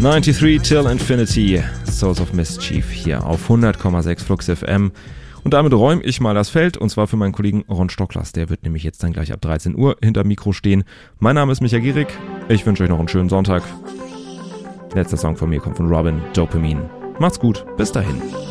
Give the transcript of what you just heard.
93 Till Infinity, Souls of Mischief hier auf 100,6 Flux FM. Und damit räume ich mal das Feld, und zwar für meinen Kollegen Ron Stocklers. Der wird nämlich jetzt dann gleich ab 13 Uhr hinterm Mikro stehen. Mein Name ist Michael Gierig. Ich wünsche euch noch einen schönen Sonntag. Letzter Song von mir kommt von Robin, Dopamine. Macht's gut, bis dahin.